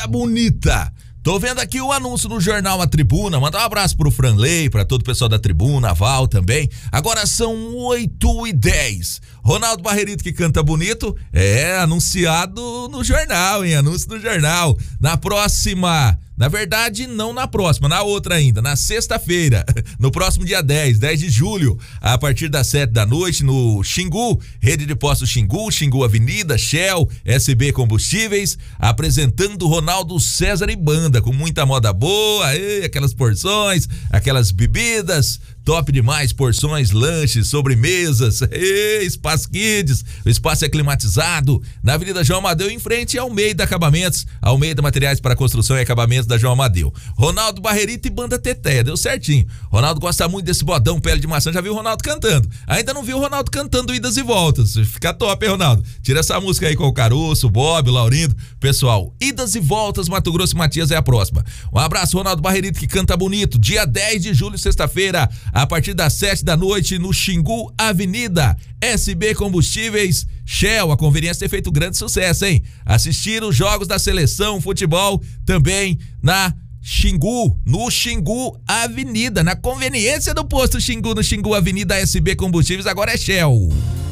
Canta Bonita. Tô vendo aqui o anúncio no jornal A Tribuna. Mandar um abraço pro Franley, pra todo o pessoal da Tribuna, a Val também. Agora são 8h10. Ronaldo Barrerito que canta bonito é anunciado no jornal, hein? Anúncio no jornal. Na próxima, na verdade, não na próxima, na outra ainda, na sexta-feira, no próximo dia 10 de julho, a partir das 7 da noite, no Xingu, Rede de Postos Xingu, Xingu Avenida, Shell, SB Combustíveis, apresentando Ronaldo César e Banda, com muita moda boa, aquelas porções, aquelas bebidas, top demais, porções, lanches, sobremesas, Espaço Kids, o espaço é climatizado, na Avenida João Amadeu, em frente ao Almeida Acabamentos, Almeida Materiais para Construção e Acabamentos da João Amadeu. Ronaldo Barrerito e Banda Teté, deu certinho. Ronaldo gosta muito desse bodão, pele de maçã, já viu o Ronaldo cantando. Ainda não viu o Ronaldo cantando Idas e Voltas, fica top, hein, Ronaldo? Tira essa música aí com o Caroço, o Bob, o Laurindo, pessoal, Idas e Voltas, Mato Grosso e Matias é a próxima. Um abraço, Ronaldo Barrerito que canta bonito, dia 10 de julho, sexta-feira, a partir das 7 da noite, no Xingu Avenida, SB Combustíveis, Shell. A conveniência tem feito grande sucesso, hein? Assistir os jogos da seleção, futebol, também na Xingu, no Xingu Avenida, na conveniência do posto Xingu, no Xingu Avenida, SB Combustíveis, agora é Shell.